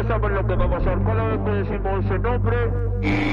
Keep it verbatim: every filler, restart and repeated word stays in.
saben lo que va a pasar cada vez que decimos ese nombre y